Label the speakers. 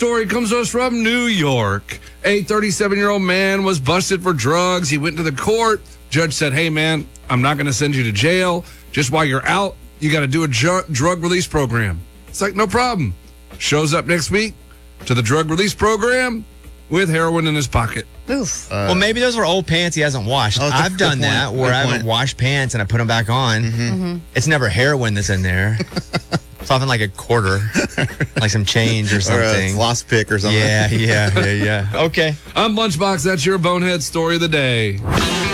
Speaker 1: story comes to us from New York. A 37-year-old man was busted for drugs. He went to the court. Judge said, hey, man, I'm not going to send you to jail. Just while you're out, you got to do a drug release program. It's like, no problem. Shows up next week to the drug release program with heroin in his pocket.
Speaker 2: Oof.
Speaker 3: Well, maybe those are old pants he hasn't washed.
Speaker 4: Oh,
Speaker 3: I've done that where I haven't washed pants and I put them back on. It's never heroin that's in there. It's often like a quarter, like some change or
Speaker 4: Or
Speaker 3: something.
Speaker 4: a lost pick or something.
Speaker 3: Yeah. Okay.
Speaker 1: I'm Lunchbox. That's your bonehead story of the day.